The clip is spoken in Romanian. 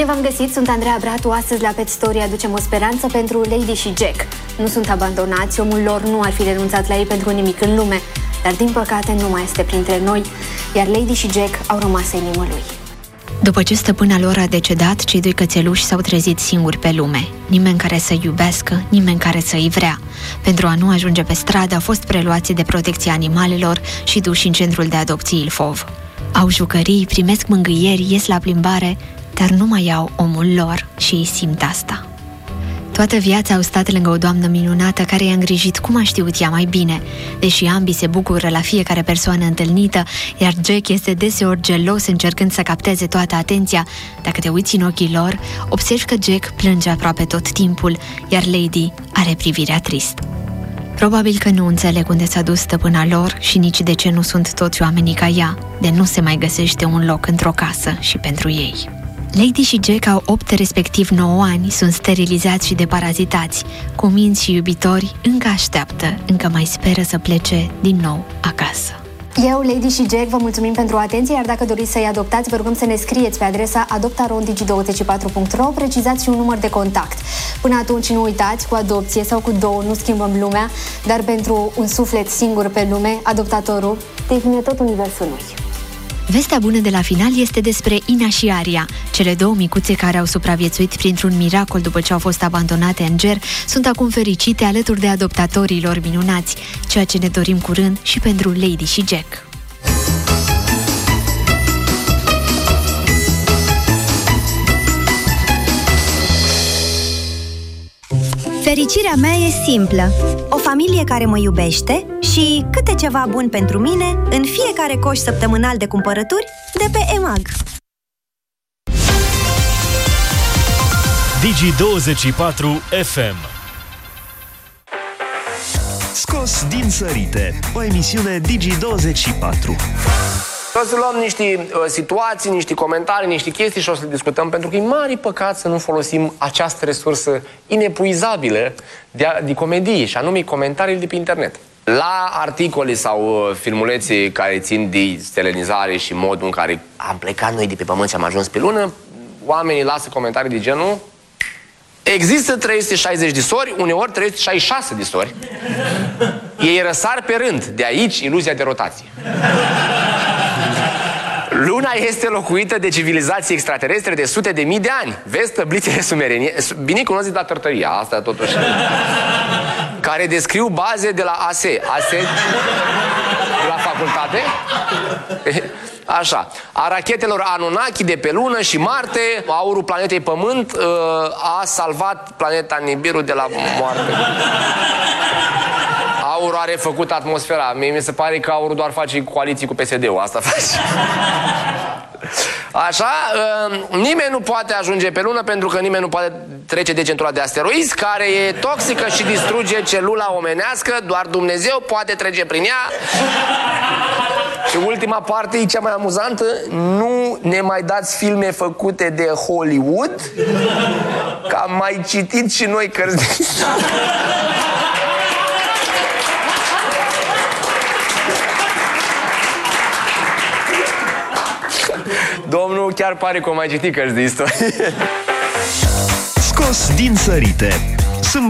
V-am găsit, sunt Andreea Bratu. Astăzi la Pet Story aducem o speranță pentru Lady și Jack. Nu sunt abandonați, omul lor nu ar fi renunțat la ei pentru nimic în lume, dar din păcate nu mai este printre noi, iar Lady și Jack au rămas în inimă lui. După ce stăpâna lor a decedat, cei doi cățeluși s-au trezit singuri pe lume. Nimeni care să-i iubească, nimeni care să-i vrea. Pentru a nu ajunge pe stradă, au fost preluați de protecția animalelor și duși în centrul de adopții Ilfov. Au jucării, primesc mângâieri, ies la plimbare, dar nu mai au omul lor și ei simt asta. Toată viața au stat lângă o doamnă minunată care i-a îngrijit cum a știut ea mai bine. Deși ambii se bucură la fiecare persoană întâlnită, iar Jack este deseori gelos încercând să capteze toată atenția, dacă te uiți în ochii lor, observi că Jack plânge aproape tot timpul, iar Lady are privirea tristă. Probabil că nu înțeleg unde s-a dus stăpâna lor și nici de ce nu sunt toți oamenii ca ea, de nu se mai găsește un loc într-o casă și pentru ei. Lady și Jack au 8, respectiv 9 ani, sunt sterilizați și deparazitați. Cuminți și iubitori încă așteaptă, încă mai speră să plece din nou acasă. Eu, Lady și Jack, vă mulțumim pentru atenție, iar dacă doriți să-i adoptați, vă rugăm să ne scrieți pe adresa adoptarondigi24.ro, precizați și un număr de contact. Până atunci nu uitați, cu adopție sau cu două nu schimbăm lumea, dar pentru un suflet singur pe lume, adoptatorul devine tot universul lui. Vestea bună de la final este despre Ina și Aria. Cele două micuțe care au supraviețuit printr-un miracol după ce au fost abandonate în ger sunt acum fericite alături de adoptatorii lor minunați, ceea ce ne dorim curând și pentru Lady și Jack. Fericirea mea e simplă. O familie care mă iubește și câte ceva bun pentru mine în fiecare coș săptămânal de cumpărături de pe EMAG. Digi24 FM. Scos din sărite, o emisiune Digi24. O să luăm niște situații, niște comentarii, niște chestii și o să le discutăm, pentru că e mare păcat să nu folosim această resursă inepuizabilă de comedie, și anume comentariile de pe internet. La articole sau filmulețe care țin de selenizare și modul în care am plecat noi de pe pământ și am ajuns pe lună, oamenii lasă comentarii de genul: există 360 de sori, uneori 366 de sori. Ei răsar pe rând, de aici iluzia de rotație. Luna este locuită de civilizații extraterestre de sute de mii de ani. Vezi tăblițele sumerenie, bine cunosc la Tărtăria, asta totuși, care descriu baze de la ASE de la facultate. Așa, a rachetelor Anunnaki de pe Lună și Marte. Aurul planetei Pământ a salvat planeta Nibiru de la moarte. Aurul a refăcut atmosfera. Mie mi se pare că aurul doar face coaliții cu PSD-ul. Asta face. Așa, nimeni nu poate ajunge pe Lună pentru că nimeni nu poate trece de centura de asteroizi, care e toxică și distruge celula omenească. Doar Dumnezeu poate trece prin ea. Și ultima parte e cea mai amuzantă: nu ne mai dați filme făcute de Hollywood, că am mai citit și noi cărți de istorie. Domnul chiar pare că o mai citit cărți de istorie. Scos din sărite.